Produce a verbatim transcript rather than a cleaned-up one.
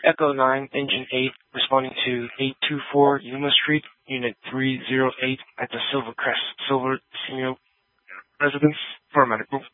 Echo nine, Engine eight, responding to eight two four Yuma Street, Unit three zero eight at the Silvercrest Silver Senior Residence for medical.